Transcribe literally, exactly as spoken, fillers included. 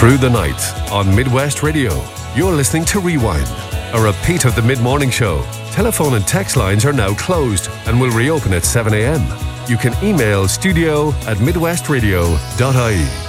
through the night on Midwest Radio. You're listening to Rewind, a repeat of the mid-morning show. Telephone and text lines are now closed and will reopen at seven a.m. You can email studio at midwestradio dot I E.